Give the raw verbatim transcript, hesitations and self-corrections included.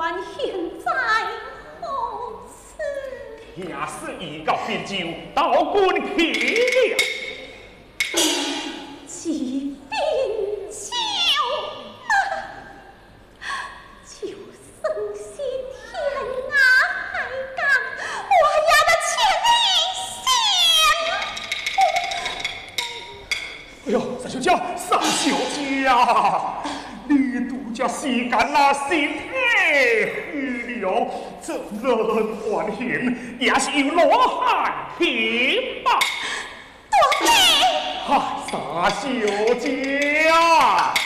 还现在何处？ 也是已告汴州，道君去了。 骑兵救马，就算是天涯海角，我也得千里相。 哎呦，三小姐，三小姐，你独家时间那身体虚了，这人还现也是有罗汉天吧？ 多谢。 嗨，三小姐。